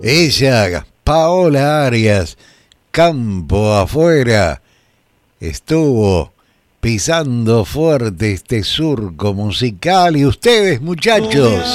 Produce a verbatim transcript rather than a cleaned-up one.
Ella, Paola Arias, campo afuera, estuvo pisando fuerte este surco musical. Y ustedes, muchachos,